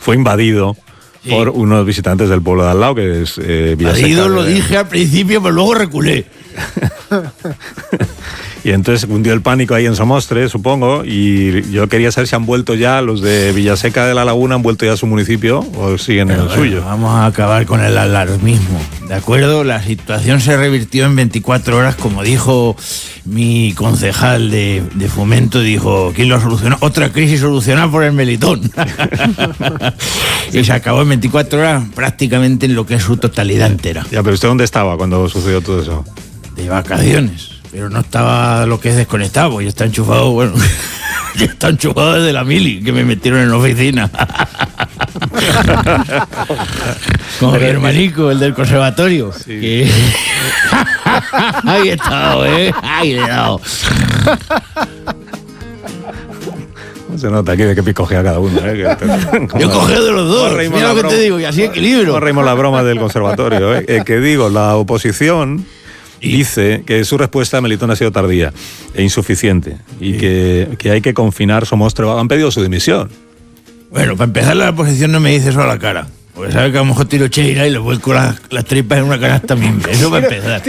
fue invadido por unos visitantes del pueblo de al lado, que es Villaseca. Invadido lo dije al principio, pero luego reculé. Y entonces cundió el pánico ahí en Somostre, supongo, y yo quería saber si han vuelto ya, los de Villaseca de la Laguna, han vuelto ya a su municipio o siguen en el suyo. Vamos a acabar con el alarmismo, ¿de acuerdo? La situación se revirtió en 24 horas, como dijo mi concejal de Fomento, dijo, ¿quién lo solucionó? Otra crisis solucionada por el Melitón. Y se acabó en 24 horas prácticamente en lo que es su totalidad entera. Ya, pero ¿usted dónde estaba cuando sucedió todo eso? De vacaciones. Pero no estaba lo que es desconectado, porque yo estaba enchufado, bueno, yo estaba enchufado desde la mili, que me metieron en la oficina. Con mi hermanico, el del conservatorio. Sí. Que... Ahí he estado, ahí le he dado. Se nota aquí de qué picojea cada uno, Yo cogeo de los dos, mira lo que te digo, y así equilibrio. No reímos la broma del conservatorio, que digo, la oposición dice que su respuesta a Melitón ha sido tardía e insuficiente y que hay que confinar Somostre. Han pedido su dimisión. Bueno, para empezar, la oposición no me dice eso a la cara, porque sabe que a lo mejor tiro cheira y le vuelco las tripas en una canasta misma. Eso para empezar.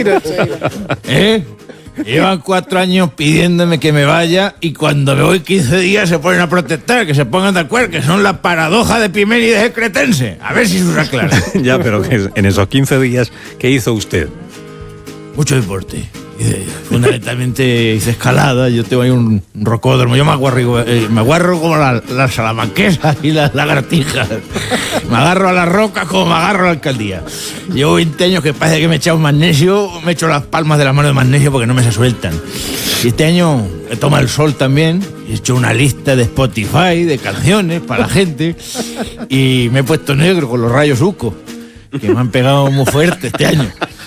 Llevan 4 años pidiéndome que me vaya y cuando me voy 15 días se ponen a protestar, que se pongan de acuerdo, que son la paradoja de Pimeri y de Cretense. A ver si se aclara. Ya, pero que en esos 15 días, ¿qué hizo usted? Mucho deporte. Fundamentalmente hice escalada, yo tengo ahí un rocódromo, yo me aguarro como las salamanquesas y las lagartijas. Me agarro a las rocas como me agarro a la alcaldía. Llevo 20 años que parece que me he echado magnesio, me he hecho las palmas de la mano de magnesio porque no me se sueltan. Y este año he tomado el sol también, he hecho una lista de Spotify, de canciones para la gente, y me he puesto negro con los rayos Uco, que me han pegado muy fuerte este año.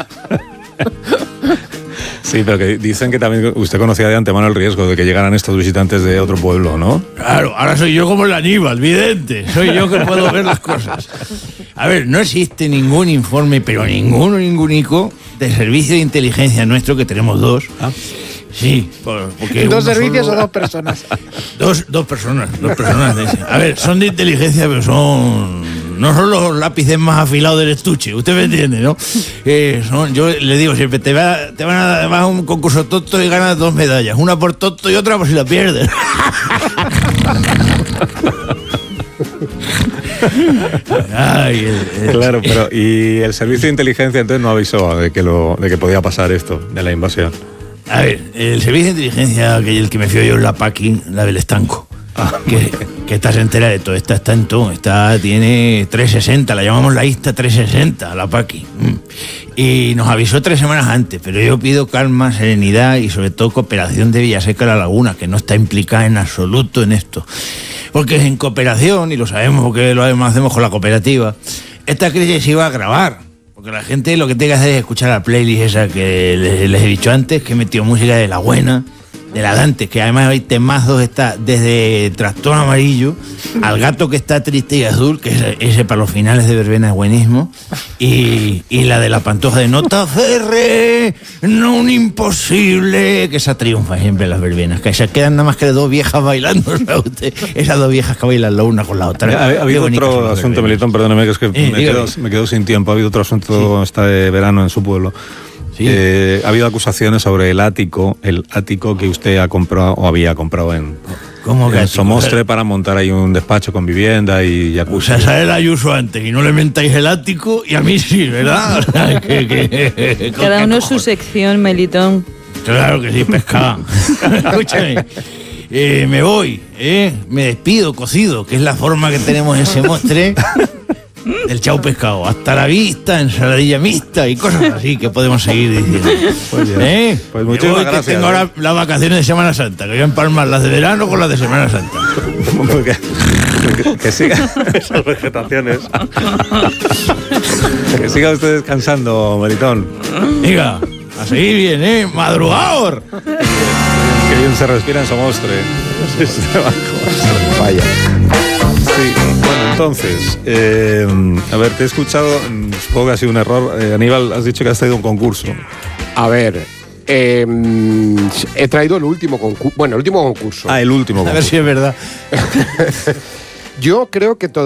Sí, pero que dicen que también usted conocía de antemano el riesgo de que llegaran estos visitantes de otro pueblo, ¿no? Claro, ahora soy yo como el Aníbal, vidente. Soy yo que puedo ver las cosas. A ver, no existe ningún informe, pero ningúnico, de servicio de inteligencia nuestro, que tenemos 2. Sí, porque... ¿2 servicios o 2 personas? Dos personas. A ver, son de inteligencia, pero no son los lápices más afilados del estuche, usted me entiende, ¿no? Yo le digo siempre, te vas a un concurso tonto y ganas 2 medallas, una por tonto y otra por si la pierdes. Claro, pero ¿y el servicio de inteligencia entonces no avisó de que podía pasar esto, de la invasión? A ver, el servicio de inteligencia, que el que me fío yo es la PACI, la del estanco. Que esta se entera de todo, está en todo, tiene 360, la llamamos la ISTA 360, la PACI. Y nos avisó 3 semanas antes, pero yo pido calma, serenidad y sobre todo cooperación de Villaseca de la Laguna, que no está implicada en absoluto en esto. Porque en cooperación, y lo sabemos porque lo hacemos con la cooperativa, esta crisis se iba a agravar. Porque la gente lo que tiene que hacer es escuchar la playlist esa que les he dicho antes, que he metido música de la buena, de la Dante, que además hay temazos, está desde Trastorno Amarillo al Gato que está triste y azul, que ese para los finales de verbena es buenísimo, y la de la Pantoja de Nota Ferre, no un imposible, que esa triunfa siempre en las verbenas, que se quedan nada más que 2 viejas bailando, ¿sabe usted? Esas 2 viejas que bailan la una con la otra. Ha habido otro asunto, Melitón, perdóneme, que es que me quedo sin tiempo. Ha habido otro asunto de verano en su pueblo. Sí. Ha habido acusaciones sobre el ático que usted ha comprado o había comprado en Somostre para montar ahí un despacho con vivienda y jacuzzi. O sea, sale el Ayuso antes y no le mentáis el ático y a mí sí, ¿verdad? Cada uno su sección, Melitón. Claro que sí, pescada. Escúchame. Me voy, me despido, cocido, que es la forma que tenemos en Somostre. El chau pescado, hasta la vista, ensaladilla mixta y cosas así que podemos seguir diciendo. Pues muchísimas gracias. Tengo ahora las vacaciones de Semana Santa, que voy a empalmar las de verano con las de Semana Santa. Que sigan esas vegetaciones. Que siga usted descansando, Melitón. Diga, a seguir bien, madrugador. Que bien se respira en Somostre. Vaya. Sí, bueno, entonces, a ver, te he escuchado, supongo que ha sido un error. Aníbal, has dicho que has traído un concurso. A ver, he traído el último concurso. Bueno, el último concurso. El último concurso. A ver si es verdad. Yo creo que